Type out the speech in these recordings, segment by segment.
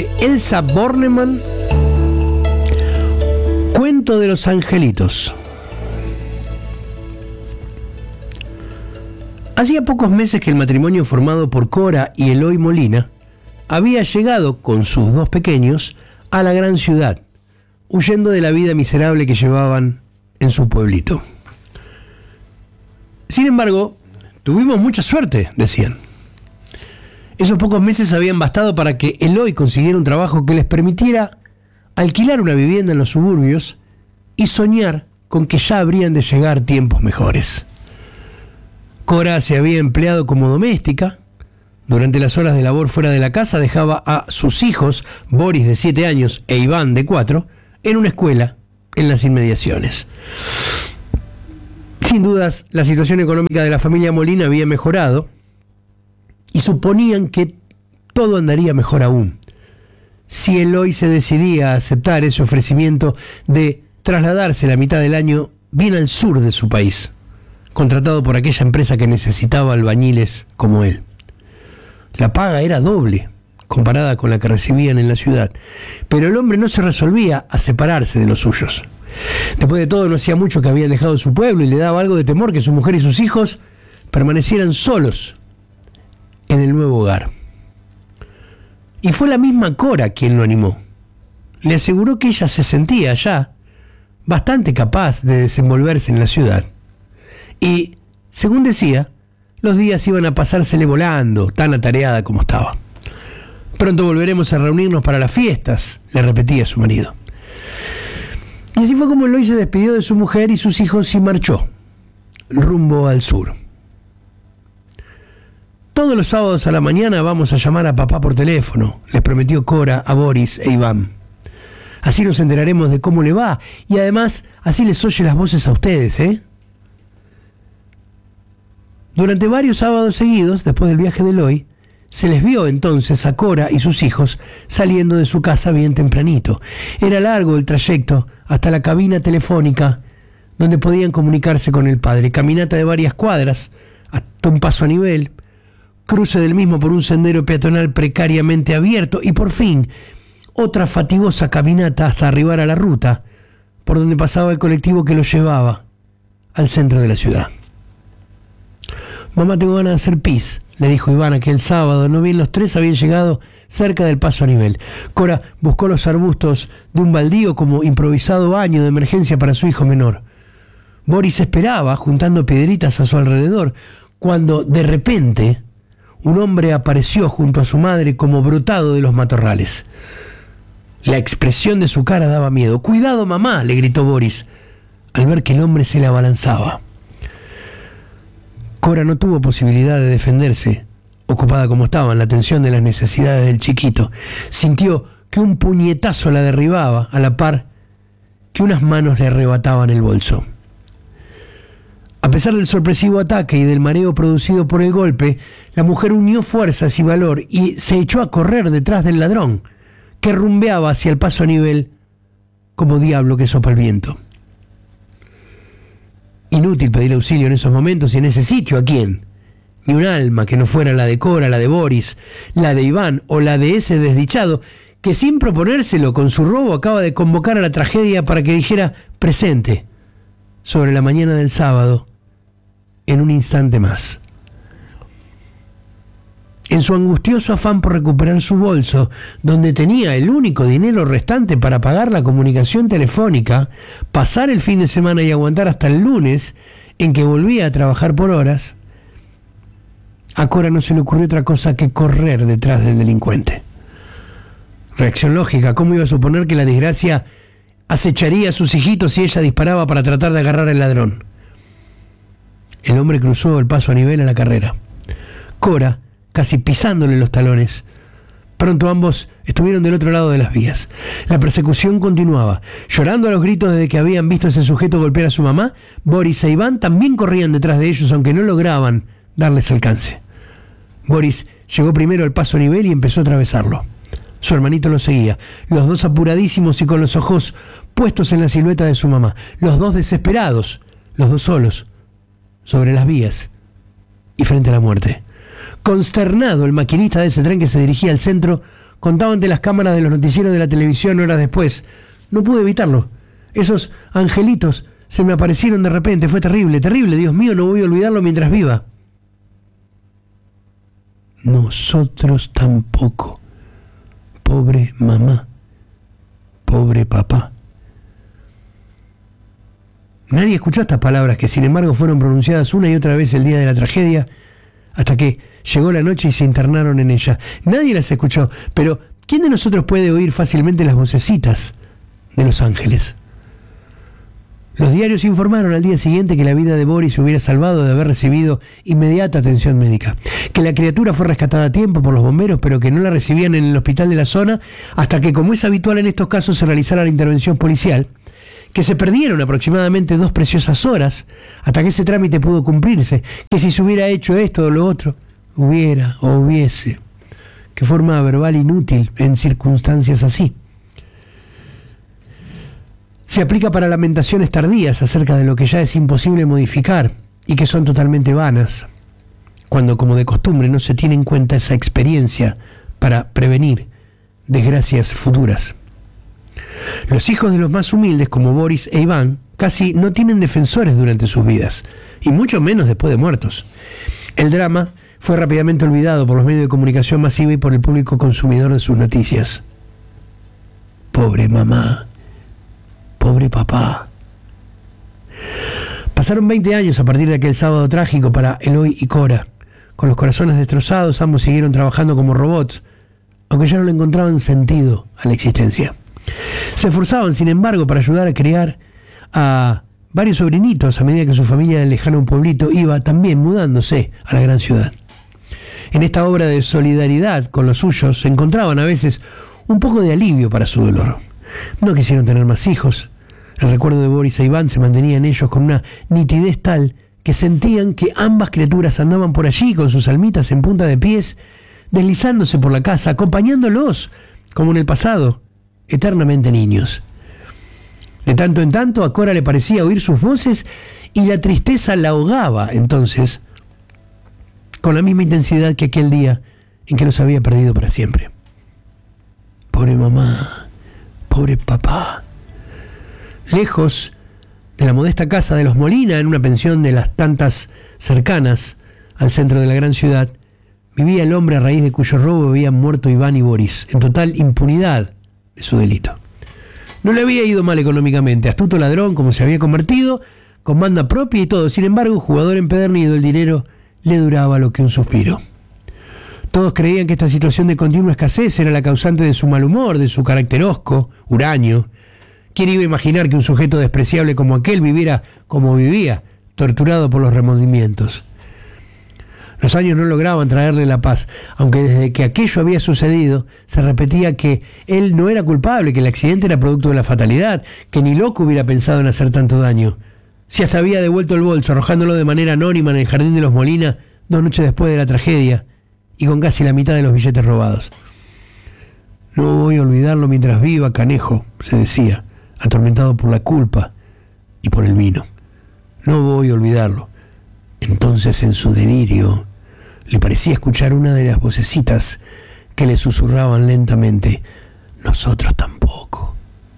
de Elsa Bornemann, Cuento de los Angelitos. Hacía pocos meses que el matrimonio formado por Cora y Eloy Molina había llegado con sus dos pequeños a la gran ciudad, huyendo de la vida miserable que llevaban en su pueblito. Sin embargo, tuvimos mucha suerte, decían. Esos pocos meses habían bastado para que Eloy consiguiera un trabajo que les permitiera alquilar una vivienda en los suburbios y soñar con que ya habrían de llegar tiempos mejores. Cora se había empleado como doméstica. Durante las horas de labor fuera de la casa dejaba a sus hijos, Boris de 7 años e Iván de 4, en una escuela en las inmediaciones. Sin dudas, la situación económica de la familia Molina había mejorado y suponían que todo andaría mejor aún si Eloy se decidía a aceptar ese ofrecimiento de trasladarse la mitad del año bien al sur de su país, contratado por aquella empresa que necesitaba albañiles como él. La paga era doble comparada con la que recibían en la ciudad, pero el hombre no se resolvía a separarse de los suyos. Después de todo, no hacía mucho que habían dejado su pueblo y le daba algo de temor que su mujer y sus hijos permanecieran solos en el nuevo hogar. Y fue la misma Cora quien lo animó. Le aseguró que ella se sentía ya bastante capaz de desenvolverse en la ciudad. Y, según decía, los días iban a pasársele volando, tan atareada como estaba. Pronto volveremos a reunirnos para las fiestas, le repetía su marido. Y así fue como Eloy se despidió de su mujer y sus hijos y marchó rumbo al sur. Todos los sábados a la mañana vamos a llamar a papá por teléfono, les prometió Cora a Boris e Iván. Así nos enteraremos de cómo le va y además así les oye las voces a ustedes, ¿eh? Durante varios sábados seguidos, después del viaje de Eloy, se les vio entonces a Cora y sus hijos saliendo de su casa bien tempranito. Era largo el trayecto hasta la cabina telefónica donde podían comunicarse con el padre. Caminata de varias cuadras hasta un paso a nivel, cruce del mismo por un sendero peatonal precariamente abierto y por fin otra fatigosa caminata hasta arribar a la ruta por donde pasaba el colectivo que los llevaba al centro de la ciudad. Mamá, tengo ganas de hacer pis, le dijo Iván aquel sábado. No bien los tres habían llegado cerca del paso a nivel. Cora buscó los arbustos de un baldío como improvisado baño de emergencia para su hijo menor. Boris esperaba, juntando piedritas a su alrededor, cuando de repente un hombre apareció junto a su madre como brotado de los matorrales. La expresión de su cara daba miedo. «¡Cuidado, mamá!», le gritó Boris, al ver que el hombre se le abalanzaba. Cora no tuvo posibilidad de defenderse, ocupada como estaba en la atención de las necesidades del chiquito. Sintió que un puñetazo la derribaba a la par que unas manos le arrebataban el bolso. A pesar del sorpresivo ataque y del mareo producido por el golpe, la mujer unió fuerzas y valor y se echó a correr detrás del ladrón, que rumbeaba hacia el paso a nivel como diablo que sopla el viento. Inútil pedir auxilio en esos momentos y en ese sitio. ¿A quién? Ni un alma que no fuera la de Cora, la de Boris, la de Iván o la de ese desdichado que sin proponérselo con su robo acaba de convocar a la tragedia para que dijera presente sobre la mañana del sábado en un instante más. En su angustioso afán por recuperar su bolso, donde tenía el único dinero restante para pagar la comunicación telefónica, pasar el fin de semana y aguantar hasta el lunes, en que volvía a trabajar por horas, a Cora no se le ocurrió otra cosa que correr detrás del delincuente. Reacción lógica, ¿cómo iba a suponer que la desgracia acecharía a sus hijitos si ella disparaba para tratar de agarrar al ladrón? El hombre cruzó el paso a nivel a la carrera. Cora, casi pisándole los talones. Pronto ambos estuvieron del otro lado de las vías. La persecución continuaba. Llorando a los gritos desde que habían visto a ese sujeto golpear a su mamá, Boris e Iván también corrían detrás de ellos, aunque no lograban darles alcance. Boris llegó primero al paso a nivel y empezó a atravesarlo. Su hermanito lo seguía, los dos apuradísimos y con los ojos puestos en la silueta de su mamá, los dos desesperados, los dos solos, sobre las vías y frente a la muerte. Consternado, el maquinista de ese tren que se dirigía al centro contaba ante las cámaras de los noticieros de la televisión horas después. No pude evitarlo. Esos angelitos se me aparecieron de repente. Fue terrible, terrible. Dios mío, no voy a olvidarlo mientras viva. Nosotros tampoco. Pobre mamá. Pobre papá. Nadie escuchó estas palabras que sin embargo fueron pronunciadas una y otra vez el día de la tragedia, hasta que llegó la noche y se internaron en ella. Nadie las escuchó, pero ¿quién de nosotros puede oír fácilmente las vocecitas de los ángeles? Los diarios informaron al día siguiente que la vida de Boris se hubiera salvado de haber recibido inmediata atención médica, que la criatura fue rescatada a tiempo por los bomberos, pero que no la recibían en el hospital de la zona hasta que, como es habitual en estos casos, se realizara la intervención policial, que se perdieron aproximadamente 2 preciosas horas hasta que ese trámite pudo cumplirse, que si se hubiera hecho esto o lo otro, hubiera o hubiese. Qué forma verbal inútil en circunstancias así. Se aplica para lamentaciones tardías acerca de lo que ya es imposible modificar y que son totalmente vanas, cuando como de costumbre no se tiene en cuenta esa experiencia para prevenir desgracias futuras. Los hijos de los más humildes, como Boris e Iván, casi no tienen defensores durante sus vidas, y mucho menos después de muertos. El drama fue rápidamente olvidado por los medios de comunicación masiva y por el público consumidor de sus noticias. Pobre mamá, pobre papá. Pasaron 20 años a partir de aquel sábado trágico para Eloy y Cora. Con los corazones destrozados, ambos siguieron trabajando como robots, aunque ya no le encontraban sentido a la existencia. Se esforzaban, sin embargo, para ayudar a criar a varios sobrinitos a medida que su familia del lejano pueblito iba también mudándose a la gran ciudad. En esta obra de solidaridad con los suyos se encontraban a veces un poco de alivio para su dolor. No quisieron tener más hijos. El recuerdo de Boris e Iván se mantenía en ellos con una nitidez tal que sentían que ambas criaturas andaban por allí con sus almitas en punta de pies, deslizándose por la casa, acompañándolos, como en el pasado, eternamente niños. De tanto en tanto a Cora le parecía oír sus voces y la tristeza la ahogaba entonces con la misma intensidad que aquel día en que los había perdido para siempre. Pobre mamá, pobre papá. Lejos de la modesta casa de los Molina, en una pensión de las tantas cercanas al centro de la gran ciudad, vivía el hombre a raíz de cuyo robo habían muerto Iván y Boris, en total impunidad de su delito. No le había ido mal económicamente, astuto ladrón como se había convertido, con banda propia y todo. Sin embargo, jugador empedernido, el dinero le duraba lo que un suspiro. Todos creían que esta situación de continua escasez era la causante de su mal humor, de su carácter hosco, huraño. ¿Quién iba a imaginar que un sujeto despreciable como aquel viviera como vivía, torturado por los remordimientos? Los años no lograban traerle la paz, aunque desde que aquello había sucedido se repetía que él no era culpable, que el accidente era producto de la fatalidad, que ni loco hubiera pensado en hacer tanto daño. Si hasta había devuelto el bolso, arrojándolo de manera anónima en el jardín de los Molina 2 noches después de la tragedia, y con casi la mitad de los billetes robados. No voy a olvidarlo mientras viva, canejo, se decía, atormentado por la culpa y por el vino. No voy a olvidarlo. Entonces, en su delirio, le parecía escuchar una de las vocecitas que le susurraban lentamente: nosotros tampoco.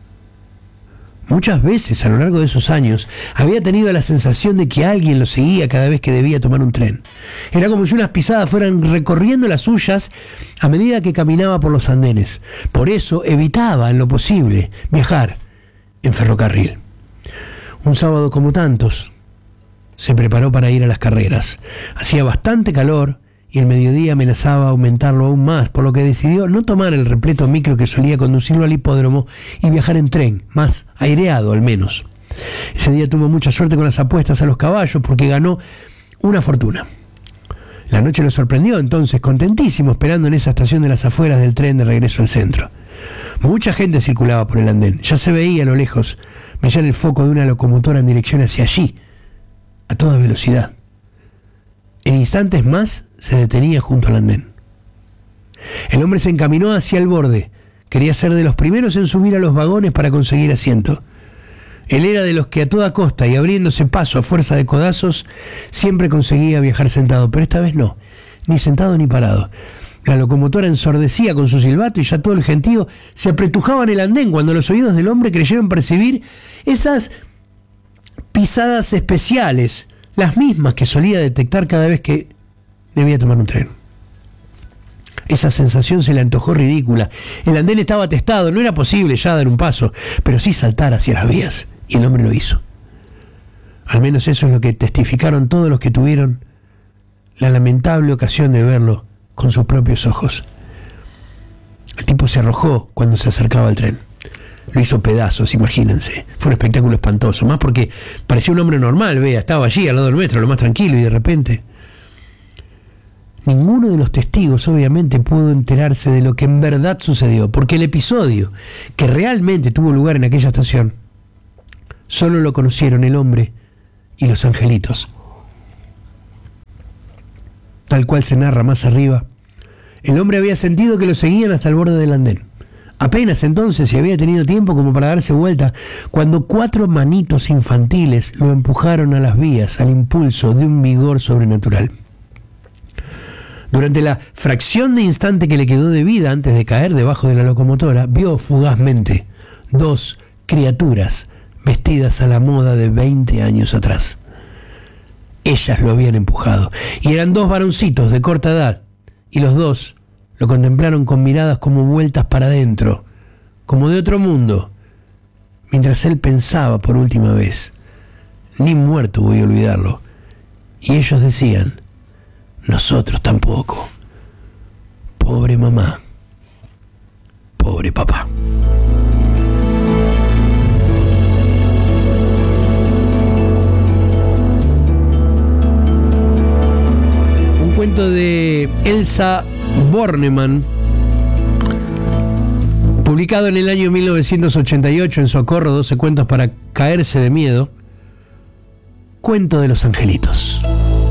Muchas veces a lo largo de esos años había tenido la sensación de que alguien lo seguía cada vez que debía tomar un tren. Era como si unas pisadas fueran recorriendo las suyas a medida que caminaba por los andenes. Por eso evitaba en lo posible viajar en ferrocarril. Un sábado como tantos, se preparó para ir a las carreras. Hacía bastante calor y el mediodía amenazaba aumentarlo aún más, por lo que decidió no tomar el repleto micro que solía conducirlo al hipódromo y viajar en tren, más aireado al menos. Ese día tuvo mucha suerte con las apuestas a los caballos porque ganó una fortuna. La noche lo sorprendió entonces, contentísimo, esperando en esa estación de las afueras del tren de regreso al centro. Mucha gente circulaba por el andén. Ya se veía a lo lejos, veían el foco de una locomotora en dirección hacia allí, a toda velocidad. En instantes más se detenía junto al andén. El hombre se encaminó hacia el borde. Quería ser de los primeros en subir a los vagones para conseguir asiento. Él era de los que a toda costa y abriéndose paso a fuerza de codazos siempre conseguía viajar sentado, pero esta vez no, ni sentado ni parado. La locomotora ensordecía con su silbato y ya todo el gentío se apretujaba en el andén cuando los oídos del hombre creyeron percibir esas pisadas especiales, las mismas que solía detectar cada vez que debía tomar un tren. Esa sensación se le antojó ridícula. El andén estaba atestado, no era posible ya dar un paso, pero sí saltar hacia las vías, y el hombre lo hizo. Al menos eso es lo que testificaron todos los que tuvieron la lamentable ocasión de verlo con sus propios ojos. El tipo se arrojó cuando se acercaba al tren. Lo hizo pedazos, imagínense. Fue un espectáculo espantoso, más porque parecía un hombre normal, vea, estaba allí al lado nuestro, lo más tranquilo, y de repente ninguno de los testigos obviamente pudo enterarse de lo que en verdad sucedió, porque el episodio que realmente tuvo lugar en aquella estación solo lo conocieron el hombre y los angelitos. Tal cual se narra más arriba, el hombre había sentido que lo seguían hasta el borde del andén. Apenas entonces, si había tenido tiempo como para darse vuelta, cuando 4 manitos infantiles lo empujaron a las vías al impulso de un vigor sobrenatural. Durante la fracción de instante que le quedó de vida antes de caer debajo de la locomotora, vio fugazmente 2 criaturas vestidas a la moda de 20 años atrás. Ellas lo habían empujado, y eran 2 varoncitos de corta edad, y los 2 lo contemplaron con miradas como vueltas para adentro, como de otro mundo, mientras él pensaba por última vez: ni muerto voy a olvidarlo. Y ellos decían: nosotros tampoco. Pobre mamá, pobre papá. Un cuento de Elsa Bornemann, publicado en el año 1988 en Socorro, 12 cuentos para caerse de miedo. Cuento de los angelitos.